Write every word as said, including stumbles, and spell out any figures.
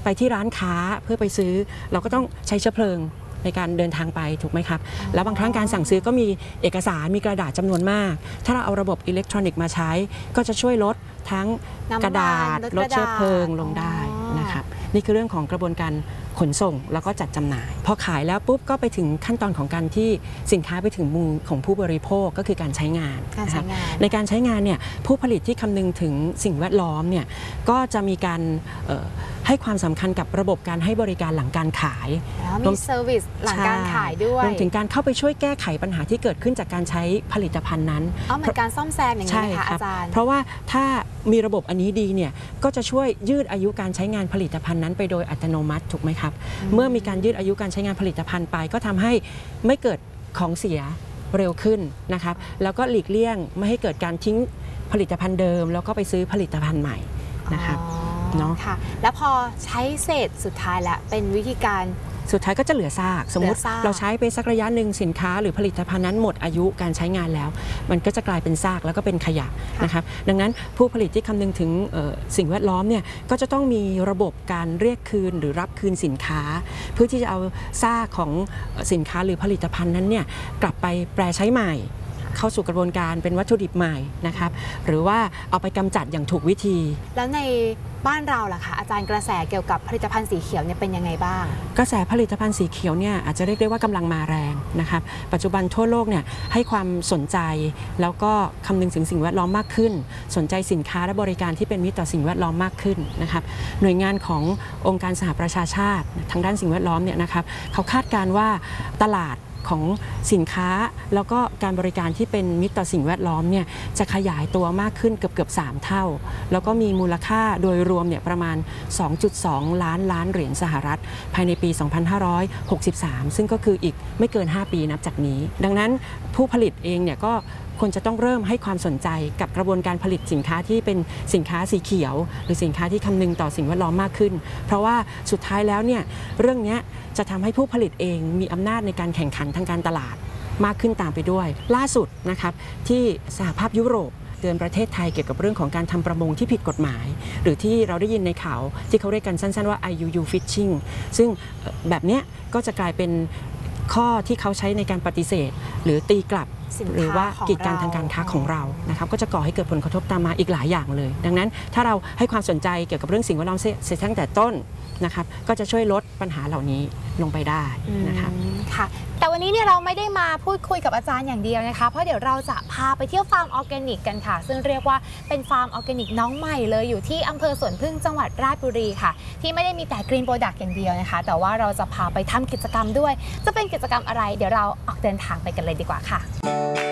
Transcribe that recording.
ไปที่ร้านค้าเพื่อไปซื้อเราก็ต้องใช้เชื้อเพลิงในการเดินทางไปถูกไหมครับแล้วบางครั้งการสั่งซื้อก็มีเอกสารมีกระดาษจำนวนมากถ้าเราเอาระบบอิเล็กทรอนิกส์มาใช้ก็จะช่วยลดทั้งกระดาษลดเชื้อเพลิงลงได้นะครับนี่คือเรื่องของกระบวนการขนส่งแล้วก็จัดจำหน่ายพอขายแล้วปุ๊บก็ไปถึงขั้นตอนของการที่สินค้าไปถึงมือของผู้บริโภคก็คือการใช้งานนะครับในการใช้งานเนี่ยผู้ผลิตที่คำนึงถึงสิ่งแวดล้อมเนี่ยก็จะมีการให้ความสำคัญกับระบบการให้บริการหลังการขายมีเซอร์วิสหลังการขายด้วยรวมถึงการเข้าไปช่วยแก้ไขปัญหาที่เกิดขึ้นจากการใช้ผลิตภัณฑ์นั้นอ๋อเหมือนการซ่อมแซมอย่างนี้ค่ะอาจารย์เพราะว่าถ้ามีระบบอันนี้ดีเนี่ยก็จะช่วยยืดอายุการใช้งานผลิตภัณฑ์นั้นไปโดยอัตโนมัติถูกไหมครับเมื่อมีการยืดอายุการใช้งานผลิตภัณฑ์ไปก็ทำให้ไม่เกิดของเสียเร็วขึ้นนะครับแล้วก็หลีกเลี่ยงไม่ให้เกิดการทิ้งผลิตภัณฑ์เดิมแล้วก็ไปซื้อผลิตภัณฑ์ใหม่นะครับเนาะค่ะแล้วพอใช้เสร็จสุดท้ายแล้วเป็นวิธีการสุดท้ายก็จะเหลือซากสมมติเราใช้ไปสักระยะหนึ่งสินค้าหรือผลิตภัณฑ์นั้นหมดอายุการใช้งานแล้วมันก็จะกลายเป็นซากแล้วก็เป็นขยะนะครับดังนั้นผู้ผลิตที่คำนึงถึงสิ่งแวดล้อมเนี่ยก็จะต้องมีระบบการเรียกคืนหรือรับคืนสินค้าเพื่อที่จะเอาซากของสินค้าหรือผลิตภัณฑ์นั้นเนี่ยกลับไปแปรใช้ใหม่เข้าสู่กระบวนการเป็นวัตถุดิบใหม่นะครับหรือว่าเอาไปกำจัดอย่างถูกวิธีแล้วในบ้านเราล่ะคะอาจารย์กระแสเกี่ยวกับผลิตภัณฑ์สีเขียวเนี่ยเป็นยังไงบ้างกระแสผลิตภัณฑ์สีเขียวเนี่ยอาจจะเรียกได้ว่ากำลังมาแรงนะครับปัจจุบันทั่วโลกเนี่ยให้ความสนใจแล้วก็คำนึงถึงสิ่งแวดล้อมมากขึ้นสนใจสินค้าและบริการที่เป็นมิตรต่อสิ่งแวดล้อมมากขึ้นนะครับหน่วยงานขององค์การสหประชาชาติทางด้านสิ่งแวดล้อมเนี่ยนะครับเขาคาดการณ์ว่าตลาดของสินค้าแล้วก็การบริการที่เป็นมิตรต่อสิ่งแวดล้อมเนี่ยจะขยายตัวมากขึ้นเกือบเกือบสามเท่าแล้วก็มีมูลค่าโดยรวมเนี่ยประมาณ สองจุดสอง ล้านล้านเหรียญสหรัฐภายในปี สองพันห้าร้อยหกสิบสาม ซึ่งก็คืออีกไม่เกินห้าปีนับจากนี้ดังนั้นผู้ผลิตเองเนี่ยก็ควรจะต้องเริ่มให้ความสนใจกับกระบวนการผลิตสินค้าที่เป็นสินค้าสีเขียวหรือสินค้าที่คำนึงต่อสิ่งแวดล้อมมากขึ้นเพราะว่าสุดท้ายแล้วเนี่ยเรื่องนี้จะทำให้ผู้ผลิตเองมีอำนาจในการแข่งขันทางการตลาดมากขึ้นตามไปด้วยล่าสุดนะครับที่สหภาพยุโรปเตือนประเทศไทยเกี่ยวกับเรื่องของการทำประมงที่ผิดกฎหมายหรือที่เราได้ยินในข่าวที่เขาเรียกกันสั้นๆว่า ไอ ยู ยู Fishing ซึ่งแบบนี้ก็จะกลายเป็นข้อที่เขาใช้ในการปฏิเสธหรือตีกลับหรือว่ากีดกันทางการค้าของเรานะครับก็จะก่อให้เกิดผลกระทบตามมาอีกหลายอย่างเลยดังนั้นถ้าเราให้ความสนใจเกี่ยวกับเรื่องสิ่งแวดล้อมเสร็จตั้งแต่ต้นนะครับก็จะช่วยลดปัญหาเหล่านี้ลงไปได้นะครับค่ะแต่วันนี้เนี่ยเราไม่ได้มาพูดคุยกับอาจารย์อย่างเดียวนะคะเพราะเดี๋ยวเราจะพาไปเที่ยวฟาร์มออร์แกนิกกันค่ะซึ่งเรียกว่าเป็นฟาร์มออร์แกนิกน้องใหม่เลยอยู่ที่อำเภอสวนพึ่งจังหวัดราชบุรีค่ะที่ไม่ได้มีแต่กรีนโปรดักต์อย่างเดียวนะคะแต่ว่าเราจะพาไปทำกิจกรรมด้วยจะเป็นกิจกรรมอะไรเดี๋ยวเราออกเดินทางไปกันเลยดีกว่าค่ะ